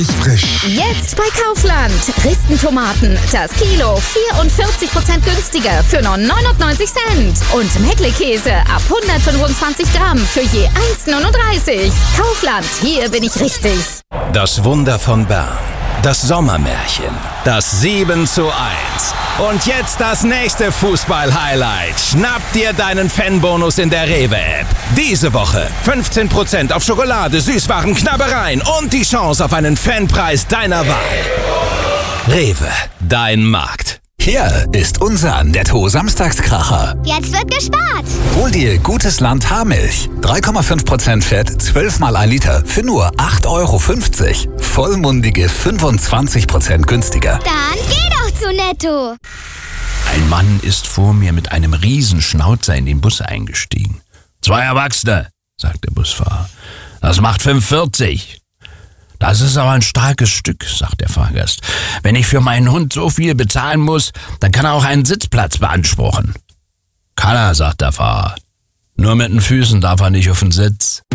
Frisch. Jetzt bei Kaufland. Ristentomaten. Das Kilo 44% günstiger für nur 99 Cent. Und Meckle-Käse ab 125 Gramm für je 1,39. Kaufland, hier bin ich richtig. Das Wunder von Bern. Das Sommermärchen. Das 7:1. Und jetzt das nächste Fußball-Highlight. Schnapp dir deinen Fanbonus in der Rewe-App. Diese Woche 15% auf Schokolade, Süßwaren, Knabbereien und die Chance auf einen Fanpreis deiner Wahl. Rewe, dein Markt. Hier ist unser Netto-Samstagskracher. Jetzt wird gespart. Hol dir Gutes Land Haarmilch. 3,5% Fett, 12 mal 1 Liter für nur 8,50 €. Vollmundige 25% günstiger. Dann geh doch zu Netto. Ein Mann ist vor mir mit einem Riesenschnauzer in den Bus eingestiegen. 2 Erwachsene, sagt der Busfahrer. Das macht 45. Das ist aber ein starkes Stück, sagt der Fahrgast. Wenn ich für meinen Hund so viel bezahlen muss, dann kann er auch einen Sitzplatz beanspruchen. Kann er, sagt der Fahrer. Nur mit den Füßen darf er nicht auf den Sitz.